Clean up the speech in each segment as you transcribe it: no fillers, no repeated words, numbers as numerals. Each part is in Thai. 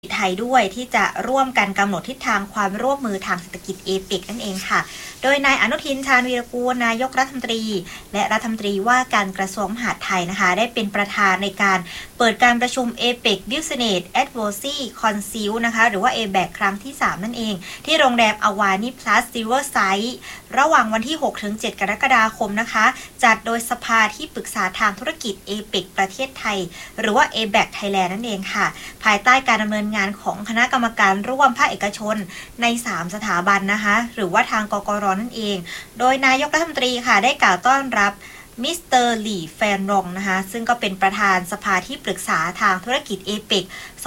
ไทยด้วยที่จะร่วมกันกำหนดทิศทางความร่วมมือทางเศรษฐกิจเอเปกนั่นเองค่ะโดยนายอนุทินชาญวีรกูลนายกรัฐมนตรีและรัฐมนตรีว่าการกระทรวงมหาดไทยนะคะได้เป็นประธานในการเปิดการประชุม APEC Business Advocacy Council นะคะหรือว่า ABAC ครั้งที่ 3 นั่นเองที่โรงแรมอวานิ Plus Riverside ระหว่างวันที่ 6-7 กรกฎาคมนะคะจัดโดยสภาที่ปรึกษาทางธุรกิจ APEC ประเทศไทยหรือว่า ABAC Thailand นั่นเองค่ะภายใต้การดำเนินงานของคณะกรรมการร่วมภาคเอกชนใน 3 สถาบันนะคะหรือว่าทางกกร.นั่นเองโดยนายกรัฐมนตรีค่ะได้กล่าวต้อนรับมิสเตอร์หลี่แฟนรองนะคะซึ่งก็เป็นประธานสภาที่ปรึกษาทางธุรกิจ APEC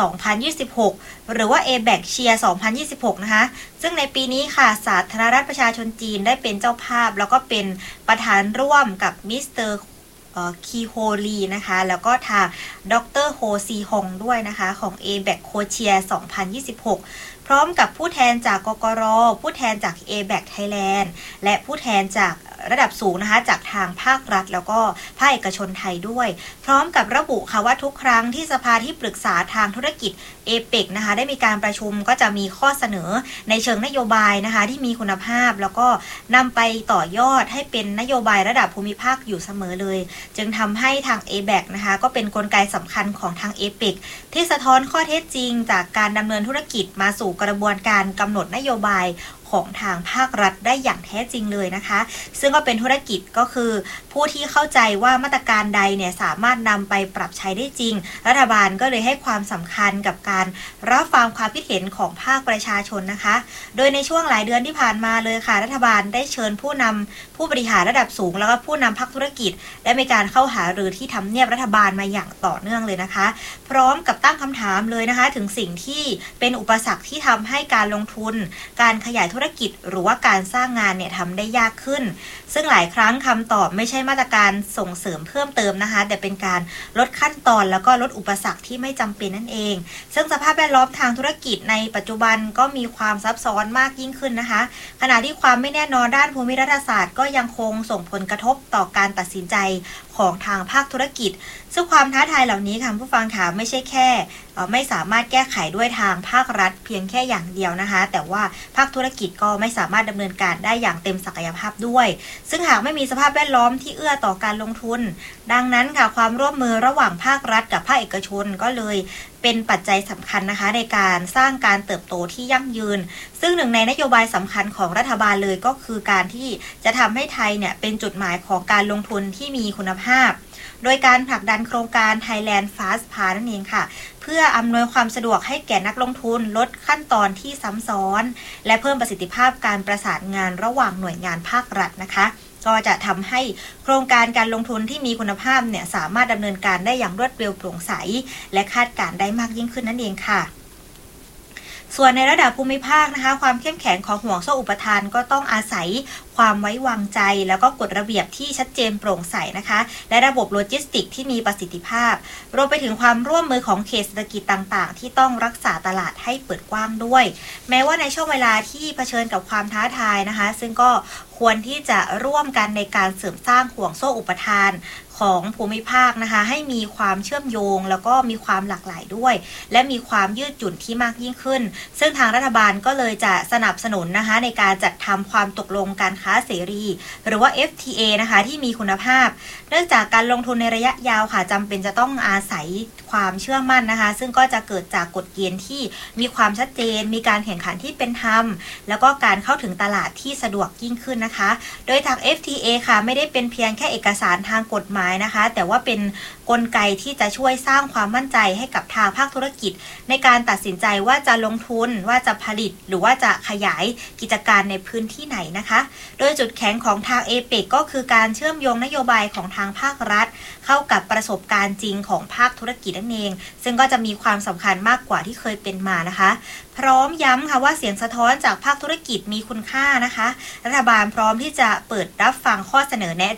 2026 หรือว่า ABAC เชียร์ 2026 นะคะซึ่งในปีนี้ค่ะสาธารณรัฐประชาชนจีนได้เป็นเจ้าภาพแล้วก็เป็นประธานร่วมกับมิสเตอร์คีโฮลีนะคะแล้วก็ทางดรโฮซีฮงด้วยนะคะของ ABAC โคเชียร์ 2026 พร้อมกับผู้แทนจากกกร.ผู้แทนจาก ABAC Thailand และผู้แทนจากระดับสูงนะคะจากทางภาครัฐแล้วก็ภาคเอกชนไทยด้วยพร้อมกับระบุค่ะว่าทุกครั้งที่สภาที่ปรึกษาทางธุรกิจ APEC นะคะได้มีการประชุมก็จะมีข้อเสนอในเชิงนโยบายนะคะที่มีคุณภาพแล้วก็นำไปต่อยอดให้เป็นนโยบายระดับภูมิภาคอยู่เสมอเลยจึงทำให้ทาง ABAC นะคะก็เป็นกลไกสำคัญของทาง APEC ที่สะท้อนข้อเท็จจริงจากการดำเนินธุรกิจมาสู่กระบวนการกำหนดนโยบายของทางภาครัฐได้อย่างแท้จริงเลยนะคะซึ่งก็เป็นธุรกิจก็คือผู้ที่เข้าใจว่ามาตรการใดเนี่ยสามารถนำไปปรับใช้ได้จริงรัฐบาลก็เลยให้ความสำคัญกับการรับฟังความคิดเห็นของภาคประชาชนนะคะโดยในช่วงหลายเดือนที่ผ่านมาเลยค่ะรัฐบาลได้เชิญผู้นำผู้บริหารระดับสูงแล้วก็ผู้นำภาคธุรกิจได้มีการเข้าหารือที่ทำเนียบรัฐบาลมาอย่างต่อเนื่องเลยนะคะพร้อมกับตั้งคำถามเลยนะคะถึงสิ่งที่เป็นอุปสรรคที่ทำให้การลงทุนการขยายธุรกิจหรือว่าการสร้างงานเนี่ยทำได้ยากขึ้นซึ่งหลายครั้งคำตอบไม่ใช่มาตรการส่งเสริมเพิ่มเติมนะคะแต่เป็นการลดขั้นตอนแล้วก็ลดอุปสรรคที่ไม่จำเป็นนั่นเองซึ่งสภาพแวดล้อมทางธุรกิจในปัจจุบันก็มีความซับซ้อนมากยิ่งขึ้นนะคะขณะที่ความไม่แน่นอนด้านภูมิรัฐศาสตร์ก็ยังคงส่งผลกระทบต่อการตัดสินใจของทางภาคธุรกิจซึ่งความท้าทายเหล่านี้ค่ะผู้ฟังค่ะไม่ใช่แค่ไม่สามารถแก้ไขด้วยทางภาครัฐเพียงแค่อย่างเดียวนะคะแต่ว่าภาคธุรกิจก็ไม่สามารถดำเนินการได้อย่างเต็มศักยภาพด้วยซึ่งหากไม่มีสภาพแวดล้อมที่เอื้อต่อการลงทุนดังนั้นค่ะความร่วมมือระหว่างภาครัฐกับภาคเอกชนก็เลยเป็นปัจจัยสำคัญนะคะในการสร้างการเติบโตที่ยั่งยืนซึ่งหนึ่งในนโยบายสำคัญของรัฐบาลเลยก็คือการที่จะทำให้ไทยเนี่ยเป็นจุดหมายของการลงทุนที่มีคุณภาพโดยการผลักดันโครงการ Thailand Fast Path นั่นเองค่ะเพื่ออำนวยความสะดวกให้แก่นักลงทุนลดขั้นตอนที่ซ้ำซ้อนและเพิ่มประสิทธิภาพการประสานงานระหว่างหน่วยงานภาครัฐนะคะก็จะทำให้โครงการการลงทุนที่มีคุณภาพเนี่ยสามารถดำเนินการได้อย่างรวดเร็วโปร่งใสและคาดการได้มากยิ่งขึ้นนั่นเองค่ะส่วนในระดับภูมิภาคนะคะความเข้มแข็งของห่วงโซ่อุปทานก็ต้องอาศัยความไว้วางใจแล้วก็กฎระเบียบที่ชัดเจนโปร่งใสนะคะและระบบโลจิสติกที่มีประสิทธิภาพรวมไปถึงความร่วมมือของเขตเศรษฐกิจต่างๆที่ต้องรักษาตลาดให้เปิดกว้างด้วยแม้ว่าในช่วงเวลาที่เผชิญกับความท้าทายนะคะซึ่งก็ควรที่จะร่วมกันในการเสริมสร้างห่วงโซ่อุปทานของภูมิภาคนะคะให้มีความเชื่อมโยงแล้วก็มีความหลากหลายด้วยและมีความยืดหยุ่นที่มากยิ่งขึ้นซึ่งทางรัฐบาลก็เลยจะสนับสนุนนะคะในการจัดทำความตกลงการค้าเสรีหรือว่า FTA นะคะที่มีคุณภาพเนื่องจากการลงทุนในระยะยาวค่ะจำเป็นจะต้องอาศัยความเชื่อมั่นนะคะซึ่งก็จะเกิดจากกฎเกณฑ์ที่มีความชัดเจนมีการแข่งขันที่เป็นธรรมแล้วก็การเข้าถึงตลาดที่สะดวกยิ่งขึ้นนะคะโดยทาง FTA ค่ะไม่ได้เป็นเพียงแค่เอกสารทางกฎหมายนะคะแต่ว่าเป็นกลไกที่จะช่วยสร้างความมั่นใจให้กับทางภาคธุรกิจในการตัดสินใจว่าจะลงทุนว่าจะผลิตหรือว่าจะขยายกิจการในพื้นที่ไหนนะคะโดยจุดแข็งของทาง APEC ก็คือการเชื่อมโยงนโยบายของทางภาครัฐเข้ากับประสบการณ์จริงของภาคธุรกิจนั่นเองซึ่งก็จะมีความสำคัญมากกว่าที่เคยเป็นมานะคะพร้อมย้ำค่ะว่าเสียงสะท้อนจากภาคธุรกิจมีคุณค่านะคะรัฐบาลพร้อมที่จะเปิดรับฟังข้อเสนอแนะจาก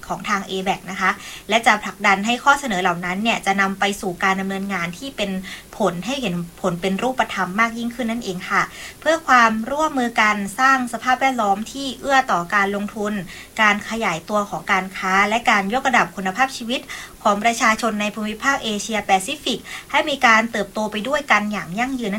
ของทาง ABAC นะคะและจะผลักดันให้ข้อเสนอเหล่านั้นเนี่ยจะนำไปสู่การดำเนินงานที่เป็นผลให้เห็นผลเป็นรูปธรรมมากยิ่งขึ้นนั่นเองค่ะเพื่อความร่วมมือกันสร้างสภาพแวดล้อมที่เอื้อต่อการลงทุนการขยายตัวของการค้าและการยกระดับคุณภาพชีวิตของประชาชนในภูมิภาคเอเชียแปซิฟิกให้มีการเติบโตไปด้วยกันอย่างยั่งยืน